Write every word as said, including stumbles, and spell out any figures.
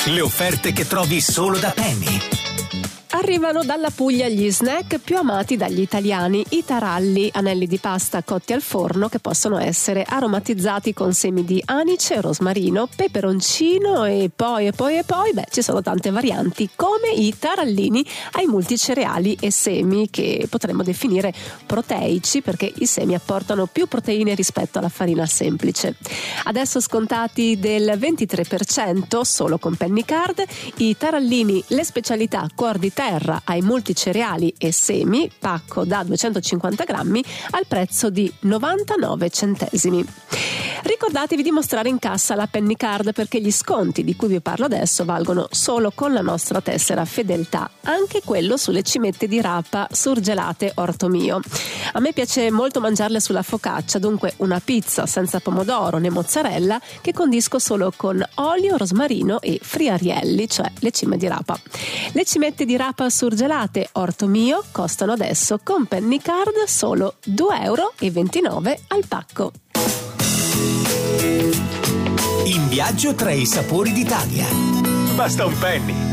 Le offerte che trovi solo da Penny. Arrivano dalla Puglia gli snack più amati dagli italiani, i taralli, anelli di pasta cotti al forno che possono essere aromatizzati con semi di anice, rosmarino, peperoncino e poi e poi e poi, beh, ci sono tante varianti, come i tarallini ai multicereali e semi, che potremmo definire proteici perché i semi apportano più proteine rispetto alla farina semplice. Adesso scontati del ventitré per cento solo con Pennycard, i tarallini, le specialità cuor di terra ai multicereali e semi, pacco da duecentocinquanta grammi al prezzo di novantanove centesimi. Ricordatevi di mostrare in cassa la Pennycard perché gli sconti di cui vi parlo adesso valgono solo con la nostra tessera fedeltà, anche quello sulle cimette di rapa surgelate Orto Mio. A me piace molto mangiarle sulla focaccia, dunque una pizza senza pomodoro né mozzarella che condisco solo con olio, rosmarino e friarielli, cioè le cime di rapa. Le cimette di rapa surgelate Orto Mio costano adesso con Pennycard solo due euro e ventinove al pacco. In viaggio tra i sapori d'Italia. Basta un penny.